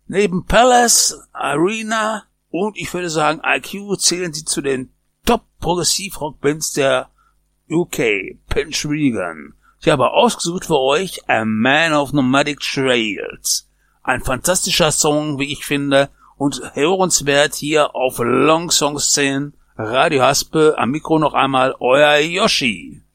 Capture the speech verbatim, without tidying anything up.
Neben Palace, Arena und ich würde sagen I Q zählen sie zu den Top-Progressiv-Rock-Bands der U K, Pinch Regan. Ich habe ausgesucht für euch A Man of Nomadic Trails. Ein fantastischer Song, wie ich finde, und hörenswert hier auf Long Song zehn. Radio Haspe, am Mikro noch einmal euer Yoshi.